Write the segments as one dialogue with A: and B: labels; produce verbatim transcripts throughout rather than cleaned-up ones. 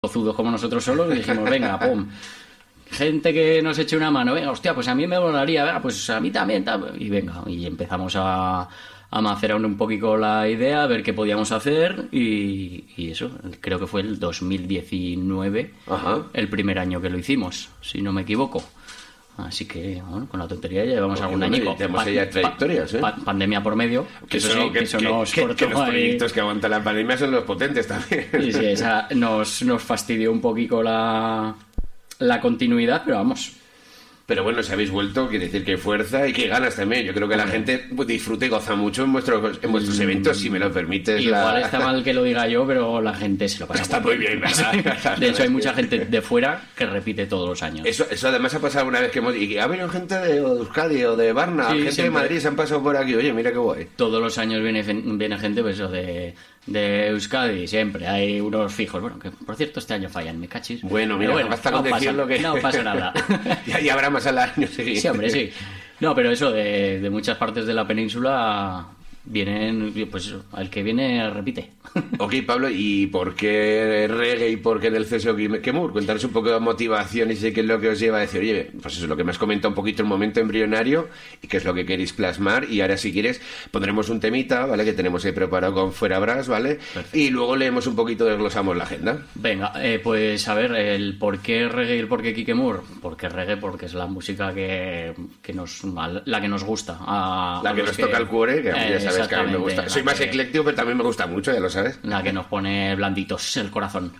A: tozudos como nosotros solos y dijimos, venga, pum. Gente que nos eche una mano, venga, hostia, pues a mí me molaría, venga, pues a mí también, tal. Y venga, y empezamos a, a macerar un poquito la idea, a ver qué podíamos hacer y, y eso, creo que fue el dos mil diecinueve,
B: Ajá.
A: el primer año que lo hicimos, si no me equivoco. Así que, bueno, con la tontería ya llevamos
B: Porque,
A: algún
B: bueno,
A: añico.
B: tenemos ya trayectorias, ¿eh?
A: Pa- pandemia por medio, que eso, sí, que,
B: que,
A: eso
B: que,
A: nos
B: que,
A: cortó
B: que los
A: ahí.
B: proyectos que aguantan la pandemia son los potentes también.
A: Sí, sí, esa nos, nos fastidió un poquito la, la continuidad, pero vamos.
B: Pero bueno, si habéis vuelto, quiere decir que hay fuerza y que ganas también. Yo creo que la gente disfruta y goza mucho en vuestros, en vuestros eventos, si me lo permites.
A: Igual
B: la...
A: está mal que lo diga yo, pero la gente se lo pasa
B: Está muy bien, ¿verdad?
A: De hecho, hay mucha gente de fuera que repite todos los años.
B: Eso, eso además ha pasado una vez que hemos... Y ha venido gente de Euskadi o de Varna,
A: Sí,
B: gente
A: siempre.
B: de Madrid, se han pasado por aquí. Oye, mira qué guay.
A: Todos los años viene, viene gente pues, eso, de, de Euskadi, siempre. Hay unos fijos. Bueno, que por cierto este año fallan, me cachis.
B: Bueno, mira,
A: Pero
B: basta
A: no
B: con
A: pasa-
B: decirlo que...
A: No pasa nada.
B: ya, ya habrá más al año siguiente.
A: Sí, hombre, sí. No, pero eso, de, de muchas partes de la península vienen, pues eso, el que viene repite.
B: Ok, Pablo, ¿y por qué reggae y por qué en el C S O Kikemur? Cuéntanos un poco de motivación y sé qué es lo que os lleva a decir, oye, pues eso es lo que me has comentado un poquito el momento embrionario y qué es lo que queréis plasmar. Y ahora, si quieres, pondremos un temita, ¿vale? Que tenemos ahí preparado con Fuera Brass, ¿vale?
A: Perfecto.
B: Y luego leemos un poquito, desglosamos la agenda.
A: Venga, eh, pues a ver, el por qué reggae y el por qué Kikemur. ¿Por qué reggae? Porque es la música que, que nos, la que nos gusta. A,
B: La
A: a
B: que
A: los
B: nos toca el cuore, que a mí ya
A: Eh,
B: sabes que a mí me gusta.
A: exactamente,
B: Soy
A: la
B: más
A: que-
B: ecléctico, pero también me gusta mucho, ya lo sabes.
A: La que nos pone blanditos el corazón.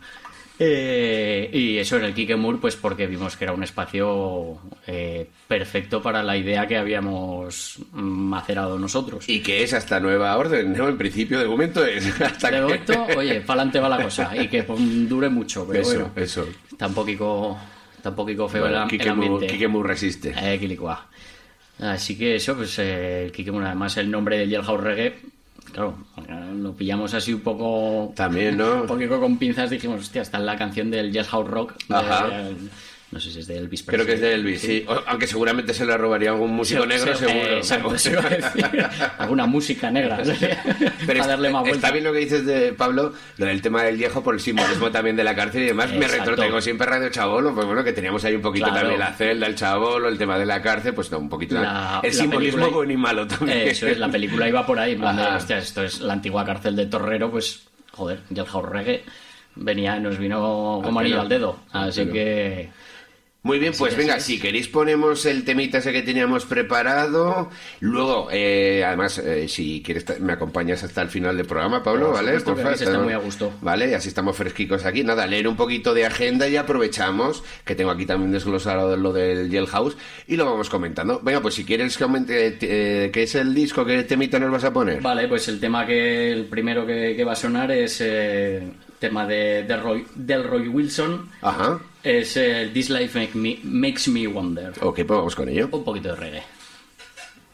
A: Eh, y eso en el Kikemur, pues porque vimos que era un espacio eh, perfecto para la idea que habíamos macerado nosotros.
B: Y que es hasta nueva orden, ¿no? En principio, de momento es hasta
A: De
B: que...
A: momento, oye, para adelante va la cosa y que pues, dure mucho, pero
B: Eso,
A: bueno,
B: eso.
A: está un poquito, está un poquito feo
B: Bueno,
A: el, am- el
B: Kikemur,
A: ambiente.
B: Kikemur resiste.
A: Eh, Quilicua. Así que eso, pues eh, el Kikemur, además el nombre del Jailhouse Reggae, claro, lo pillamos así un poco...
B: También, ¿no?
A: Un poquito con pinzas, dijimos, hostia, está en la canción del Jailhouse Rock. de-
B: Ajá.
A: no sé si es de Elvis
B: Creo que es de
A: Presley.
B: Elvis, sí. O- aunque seguramente se la robaría algún músico
A: Sí,
B: negro,
A: sí,
B: seguro.
A: eh, exacto, eso iba a decir. Alguna música negra.
B: Pero
A: para
B: está,
A: darle más vuelta.
B: está bien lo que dices de Pablo, lo del tema del viejo por el simbolismo también de la cárcel y demás. Me
A: Exacto.
B: retrotraigo siempre a Radio Chabolo, pues bueno, que teníamos ahí un poquito
A: Claro.
B: también la celda, el Chabolo, el tema de la cárcel, pues no, un poquito
A: La-
B: el
A: la
B: simbolismo
A: película-
B: bueno y malo también.
A: Eso es, la película iba por ahí. en plan de,
B: Ajá.
A: hostia, esto es la antigua cárcel de Torrero, pues, joder, Jailhouse Reggae venía, nos vino como
B: Al
A: anillo
B: pelo.
A: al dedo.
B: Al
A: Así
B: pelo.
A: que...
B: Muy bien, pues
A: que
B: venga,
A: así
B: si
A: es.
B: queréis ponemos el temita ese que teníamos preparado. Luego, eh, además, eh, si quieres ta- me acompañas hasta el final del programa, Pablo,
A: Por
B: ¿vale?
A: supuesto que
B: Porfa,
A: aquí se está muy a gusto.
B: Vale, y así estamos fresquicos aquí. Nada, leer un poquito de agenda y aprovechamos, que tengo aquí también desglosado lo del Jailhouse, y lo vamos comentando. Venga, pues si quieres comente eh, qué es el disco, qué temita nos vas a poner.
A: Vale, pues el tema que el primero que, que va a sonar es eh, tema de, de Roy, del Roy Wilson.
B: Ajá.
A: Es eh, This Life Make me, Makes Me Wonder.
B: Ok, pues vamos con ello.
A: Un poquito de reggae.